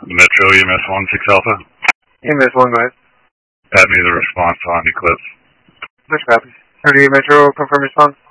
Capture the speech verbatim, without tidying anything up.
Metro E M S one six Alpha. E M S one, go ahead. Pat me the response on Eclipse. Which copy? thirty-eight Metro, confirm response.